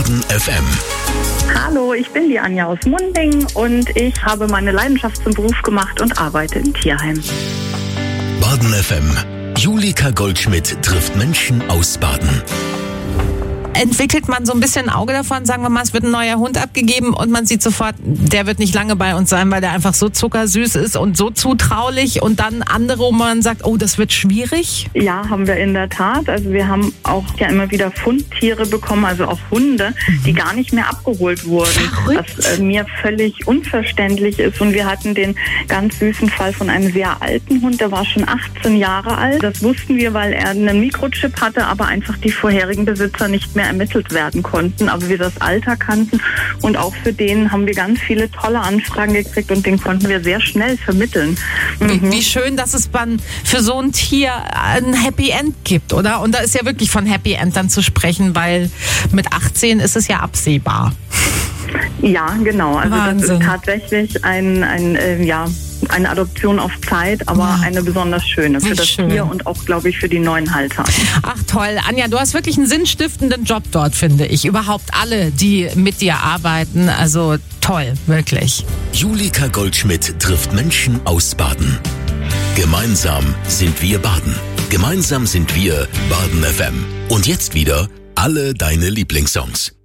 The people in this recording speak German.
Baden FM. Hallo, ich bin die Anja aus Munding und ich habe meine Leidenschaft zum Beruf gemacht und arbeite im Tierheim. Baden FM. Julika Goldschmidt trifft Menschen aus Baden. Entwickelt man so ein bisschen ein Auge davon, sagen wir mal, es wird ein neuer Hund abgegeben und man sieht sofort, der wird nicht lange bei uns sein, weil der einfach so zuckersüß ist und so zutraulich, und dann andere, wo man sagt, oh, das wird schwierig? Ja, haben wir in der Tat. Also wir haben auch ja immer wieder Fundtiere bekommen, also auch Hunde, die gar nicht mehr abgeholt wurden. Verrückt. Was mir völlig unverständlich ist. Und wir hatten den ganz süßen Fall von einem sehr alten Hund, der war schon 18 Jahre alt. Das wussten wir, weil er einen Mikrochip hatte, aber einfach die vorherigen Besitzer nicht mehr ermittelt werden konnten, aber wir das Alter kannten, und auch für den haben wir ganz viele tolle Anfragen gekriegt und den konnten wir sehr schnell vermitteln. Wie schön, dass es dann für so ein Tier ein Happy End gibt, oder? Und da ist ja wirklich von Happy End dann zu sprechen, weil mit 18 ist es ja absehbar. Ja, genau. Also Wahnsinn. Das ist tatsächlich eine Adoption auf Zeit, aber eine besonders schöne für das schön. Tier und auch, glaube ich, für die neuen Halter. Ach toll, Anja, du hast wirklich einen sinnstiftenden Job dort, finde ich. Überhaupt alle, die mit dir arbeiten, also toll, wirklich. Julika Goldschmidt trifft Menschen aus Baden. Gemeinsam sind wir Baden. Gemeinsam sind wir Baden FM. Und jetzt wieder alle deine Lieblingssongs.